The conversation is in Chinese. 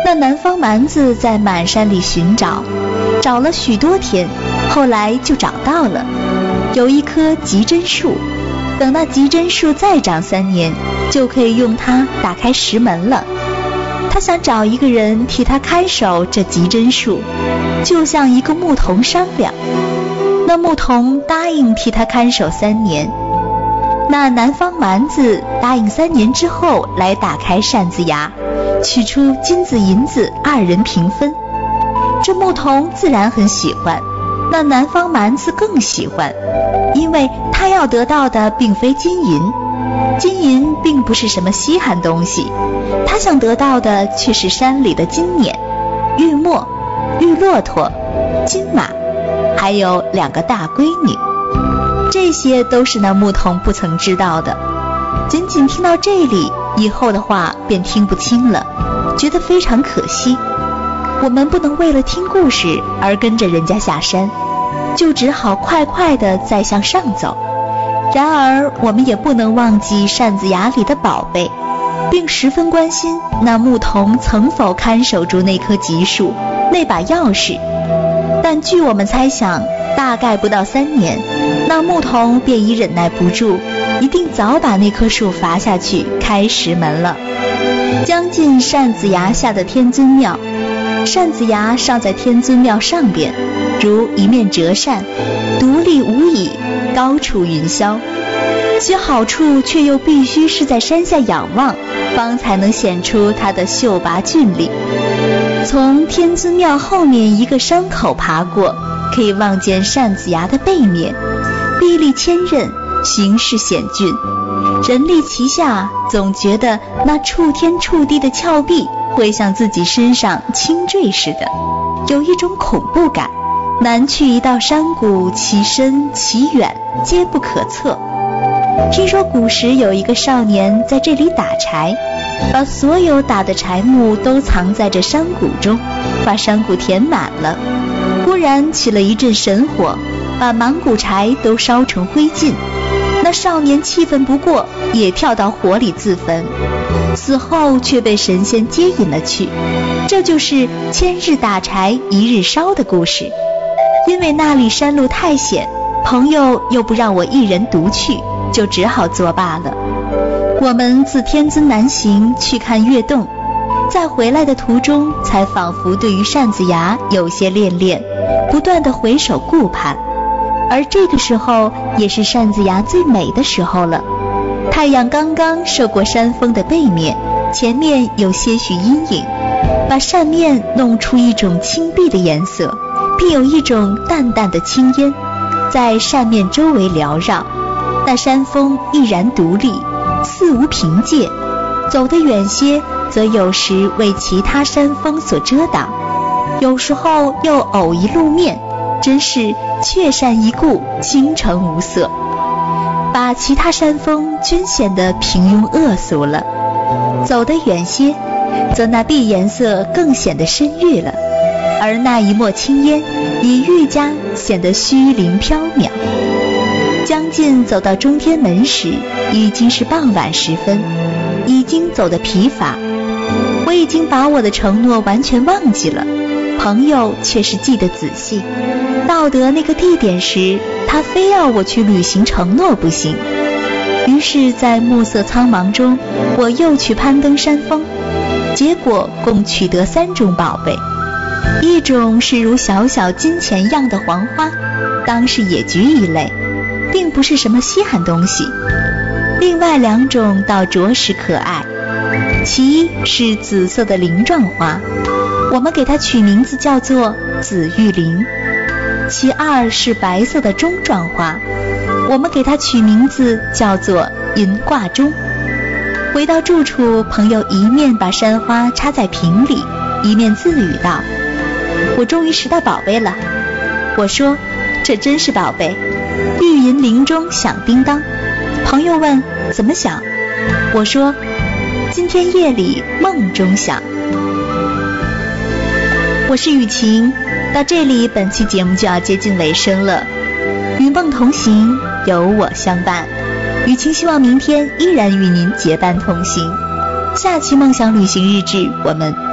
那南方蛮子在满山里寻找，找了许多天，后来就找到了，有一棵吉针树。等那吉针树再长3年，就可以用它打开石门了。他想找一个人替他看守这吉针树，就向一个牧童商量。那牧童答应替他看守3年。那南方蛮子答应3年之后来打开扇子牙，取出金子银子2人平分。这牧童自然很喜欢，那南方蛮子更喜欢，因为他要得到的并非金银，金银并不是什么稀罕东西，他想得到的却是山里的金碾、玉磨、玉骆驼、金马，还有2个大闺女。这些都是那牧童不曾知道的。仅仅听到这里，以后的话便听不清了，觉得非常可惜。我们不能为了听故事而跟着人家下山，就只好快快地再向上走。然而我们也不能忘记扇子牙里的宝贝，并十分关心那牧童曾否看守住那棵吉树，那把钥匙。但据我们猜想，大概不到3年，那牧童便已忍耐不住，一定早把那棵树伐下去开石门了。将近扇子崖下的天尊庙，扇子崖上在天尊庙上边，如一面折扇，独立无倚，高处云霄。其好处却又必须是在山下仰望，方才能显出它的秀拔峻丽。从天尊庙后面一个山口爬过，可以望见扇子崖的背面，壁立千仞，形势险峻，人立其下，总觉得那触天触地的峭壁会向自己身上倾坠似的，有一种恐怖感。南去一道山谷，其深其远，皆不可测。听说古时有一个少年在这里打柴，把所有打的柴木都藏在这山谷中，把山谷填满了，忽然起了一阵神火，把满谷柴都烧成灰烬。那少年气愤不过，也跳到火里自焚，死后却被神仙接引了去。这就是千日打柴一日烧的故事。因为那里山路太险，朋友又不让我一人独去，就只好作罢了。我们自天尊南行去看月洞，在回来的途中才仿佛对于扇子崖有些恋恋，不断地回首顾盼。而这个时候也是扇子崖最美的时候了，太阳刚刚射过山峰的背面，前面有些许阴影，把扇面弄出一种青碧的颜色，并有一种淡淡的青烟在扇面周围缭绕。那山峰毅然独立，似无凭借，走得远些，则有时为其他山峰所遮挡，有时候又偶一露面，真是却山一顾，倾城无色，把其他山峰均显得平庸恶俗了。走得远些，则那碧颜色更显得深郁了，而那一抹青烟也愈加显得虚灵缥缈。将近走到中天门时，已经是傍晚时分，已经走得疲乏，我已经把我的承诺完全忘记了，朋友却是记得仔细。到得那个地点时，他非要我去履行承诺不行。于是在暮色苍茫中，我又去攀登山峰，结果共取得3种宝贝。一种是如小小金钱样的黄花，当是野菊一类，并不是什么稀罕东西。另外2种倒着实可爱，其一是紫色的鳞状花，我们给它取名字叫做紫玉鳞；其二是白色的钟状花，我们给它取名字叫做银挂钟。回到住处，朋友一面把山花插在瓶里，一面自语道：我终于拾到宝贝了。我说：这真是宝贝，玉银铃钟响叮当。朋友问：怎么响？我说：今天夜里梦中响。我是雨晴，到这里本期节目就要接近尾声了。与梦同行，有我相伴。雨晴希望明天依然与您结伴同行。下期梦想旅行日志，我们